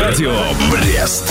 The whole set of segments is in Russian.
Радио Брест.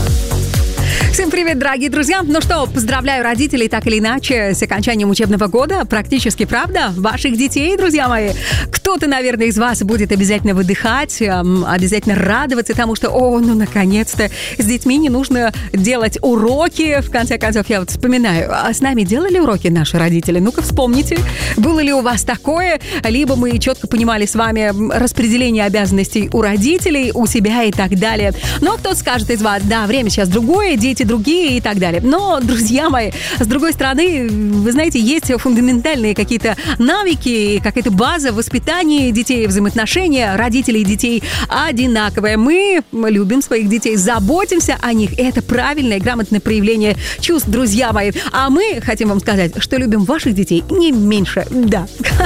Всем привет, дорогие друзья! Ну что, поздравляю родителей так или иначе с окончанием учебного года. Практически правда. Ваших детей, друзья мои. Кто-то, наверное, из вас будет обязательно выдыхать, обязательно радоваться тому, что, наконец-то с детьми не нужно делать уроки. В конце концов, я вот вспоминаю, а с нами делали уроки наши родители? Ну-ка, вспомните, было ли у вас такое? Либо мы четко понимали с вами распределение обязанностей у родителей, у себя и так далее. Но кто-то скажет из вас, да, время сейчас другое, дети другие и так далее. Но, друзья мои, с другой стороны, вы знаете, есть фундаментальные какие-то навыки, какая-то база воспитания детей, взаимоотношения родителей и детей одинаковые. Мы любим своих детей, заботимся о них. И это правильное, грамотное проявление чувств, друзья мои. А мы хотим вам сказать, что любим ваших детей не меньше. Да.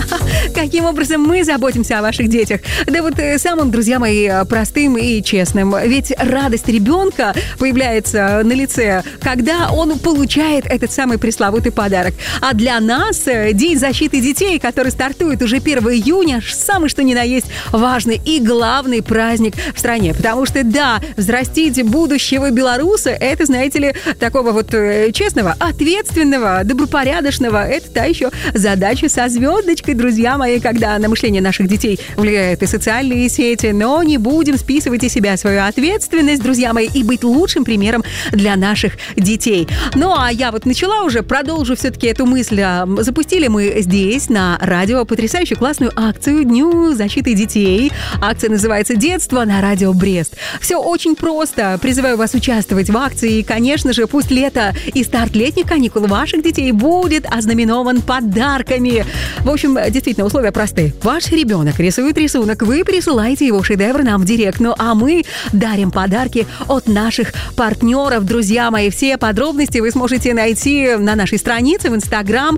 Каким образом мы заботимся о ваших детях? Да вот самым, друзья мои, простым и честным. Ведь радость ребенка появляется на лице, когда он получает этот самый пресловутый подарок. А для нас День защиты детей, который стартует уже 1 июня, самый что ни на есть важный и главный праздник в стране. Потому что, да, взрастить будущего белоруса, это, знаете ли, такого вот честного, ответственного, добропорядочного, это та еще задача со звездочкой, друзья мои, когда на мышление наших детей влияют и социальные сети, но не будем списывать из себя свою ответственность, друзья мои, и быть лучшим примером для наших детей. Ну, а я вот начала уже, продолжу все-таки эту мысль. Запустили мы здесь, на радио, потрясающую классную акцию Дню защиты детей. Акция называется «Детство» на радио Брест. Все очень просто. Призываю вас участвовать в акции. И, конечно же, пусть лето и старт летних каникул ваших детей будет ознаменован подарками. В общем, действительно, условия простые. Ваш ребенок рисует рисунок, вы присылаете его шедевр нам в директ. Ну, а мы дарим подарки от наших партнеров, друзья мои. Все подробности вы сможете найти на нашей странице в Инстаграм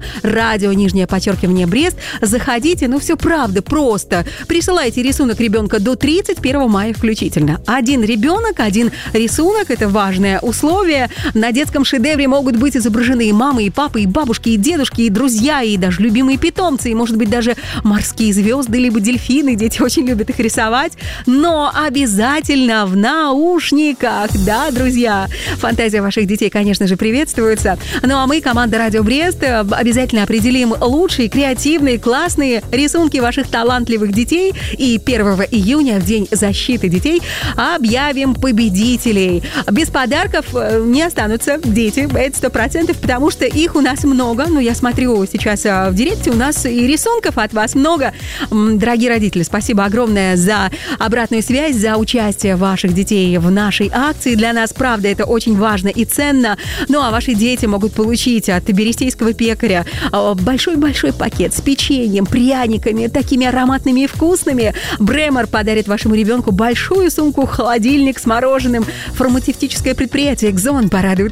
радио_Брест. Заходите, ну все правда, просто. Присылайте рисунок ребенка до 31 мая включительно. Один ребенок, один рисунок, это важное условие. На детском шедевре могут быть изображены и мамы, и папы, и бабушки, и дедушки, и друзья, и даже любимые питомцы, и, может быть, даже морские звезды, либо дельфины. Дети очень любят их рисовать. Но обязательно в наушниках, да, друзья? Фантазия ваших детей, конечно же, приветствуется. Ну а мы, команда Радио Брест, обязательно определим лучшие, креативные, классные рисунки ваших талантливых детей. И 1 июня, в День защиты детей, объявим победителей. Без подарков не останутся дети, это 100%, потому что их у нас много. Ну, я смотрю сейчас в директе, у нас и рисунков от вас много. Дорогие родители, спасибо огромное за обратную связь, за участие ваших детей в нашей акции. Для нас, правда, это очень важно и ценно. Ну, а ваши дети могут получить от берестейского пекаря большой-большой пакет с печеньем, пряниками, такими ароматными и вкусными. Бремер подарит вашему ребенку большую сумку-холодильник с мороженым. Фармацевтическое предприятие «Экзон» порадует